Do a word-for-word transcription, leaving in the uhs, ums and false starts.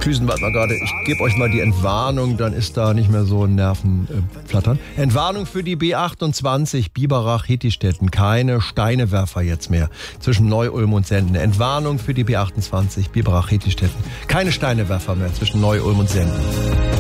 Tschüssen, warte mal gerade. Ich gebe euch mal die Entwarnung, dann ist da nicht mehr so ein Nervenflattern. Äh, Entwarnung für die B achtundzwanzig Biberach-Hittistetten. Keine Steinewerfer jetzt mehr zwischen Neu-Ulm und Senden. Entwarnung für die B achtundzwanzig Biberach-Hittistetten. Keine Steinewerfer mehr zwischen Neu-Ulm und Senden.